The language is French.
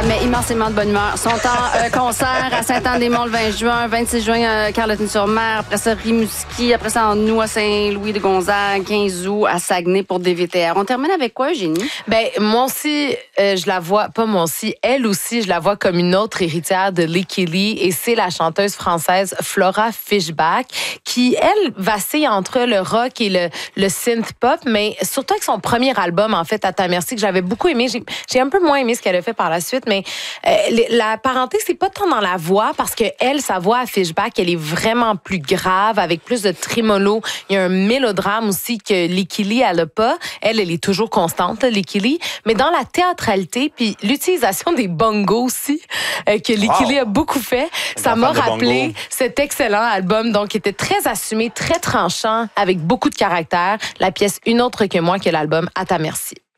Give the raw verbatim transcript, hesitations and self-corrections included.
met immensément de bonne humeur. Son temps euh, concert à Saint-Anne-des-Monts le vingt juin, vingt-six juin à Carleton-sur-Mer, après ça Rimouski, après ça en août à Saint-Louis-de-Gonzague, quinze août à Saguenay pour D V T R. On termine avec quoi, Eugénie? Ben moi aussi, euh, je la vois, pas moi aussi, elle aussi, je la vois comme une autre héritière de Licky Lee et c'est la chanteuse française Flora Fishback qui, elle, vacille entre le rock et le, le synth-pop, mais surtout avec son premier album, en fait, À ta merci, que j'avais beaucoup aimé. J'ai, j'ai un peu moins aimé ce qu'elle a fait par la suite, mais euh, la parenté, c'est pas tant dans la voix, parce que elle, sa voix à Fishback, elle est vraiment plus grave, avec plus de trémolo. Il y a un mélodrame aussi que Licky Lee, elle a pas. Elle, elle est toujours constante, Licky Lee, mais dans la théâtralité, puis l'utilisation des bongos aussi, euh, que Licky Lee wow. a beaucoup fait, ça m'a rappelé bongo. Cet excellent album, donc, qui était très assumé, très tranchant, avec beaucoup de caractère. La pièce Une autre que moi, que l'album À ta merci.